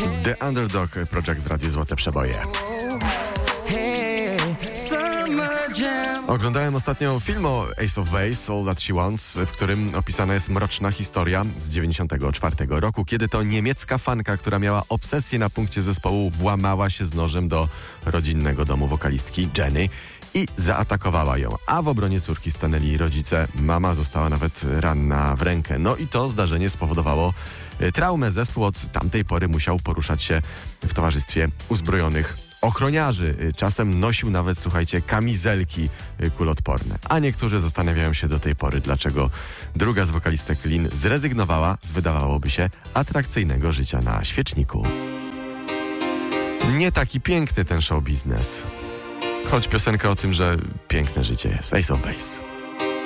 The Underdog Project w Radiu Złote Przeboje. Oglądałem ostatnio film o Ace of Base, All That She Wants, w którym opisana jest mroczna historia z 1994 roku, kiedy to niemiecka fanka, która miała obsesję na punkcie zespołu, włamała się z nożem do rodzinnego domu wokalistki Jenny i zaatakowała ją. A w obronie córki stanęli jej rodzice. Mama została nawet ranna w rękę. No i to zdarzenie spowodowało traumę. Zespół od tamtej pory musiał poruszać się w towarzystwie uzbrojonych ochroniarzy. Czasem nosił nawet, słuchajcie, kamizelki kuloodporne. A niektórzy zastanawiają się do tej pory, dlaczego druga z wokalistek Lin zrezygnowała z, wydawałoby się, atrakcyjnego życia na świeczniku. Nie taki piękny ten show biznes. Choć piosenka o tym, że piękne życie jest. Ace of Base.